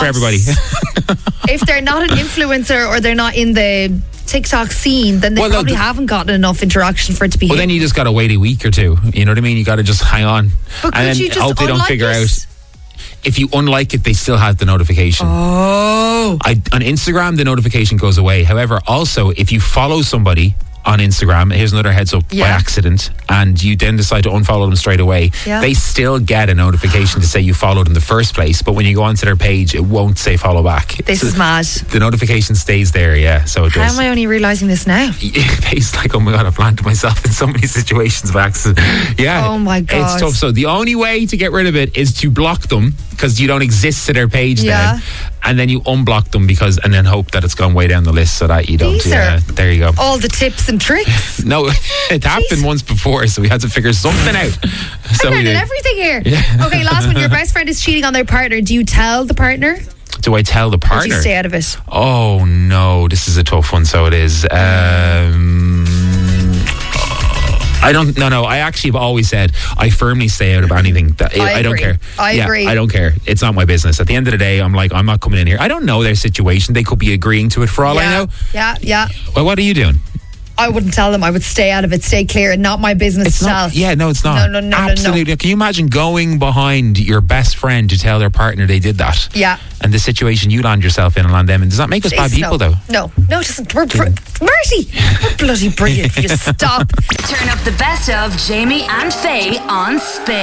for everybody. If they're not an influencer or they're not in the TikTok scene, then they probably haven't gotten enough interaction for it to be. Well, then you just got to wait a week or two. You know what I mean? You got to just hang on, but and then you just hope they don't figure it? out. If you unlike it, they still have the notification. Oh. On Instagram, the notification goes away. However, also, if you follow somebody on Instagram, here's another heads up by accident, and you then decide to unfollow them straight away, they still get a notification to say you followed in the first place, but when you go onto their page, it won't say follow back. This is mad. The notification stays there, so it does. How am I only realising this now? It's like, oh my God, I've planted myself in so many situations of accident. Yeah. Oh my God. It's tough. So the only way to get rid of it is to block them, because you don't exist to their page then. And then you unblock them and then hope that it's gone way down the list so that you don't. There you go. All the tips and tricks. No, it happened once before, so we had to figure something out. I'm learning everything here. Okay, last one. Your best friend is cheating on their partner. Do you tell the partner? Do I tell the partner? Or do you stay out of it? Oh no, this is a tough one. So it is. I don't. No. I actually have always said I firmly stay out of anything. I don't care. I agree. I don't care. It's not my business. At the end of the day, I'm not coming in here. I don't know their situation. They could be agreeing to it for all I know. Yeah. Well, what are you doing? I wouldn't tell them. I would stay out of it, stay clear. Not my business to tell. Yeah, no, it's not. No. Absolutely. No. Can you imagine going behind your best friend to tell their partner they did that? Yeah. And the situation you land yourself in and land them in. Does that make us bad people, though? No, it doesn't. Marty, we're bloody brilliant. You stop. Turn up the best of Jamie and Faye on Spin.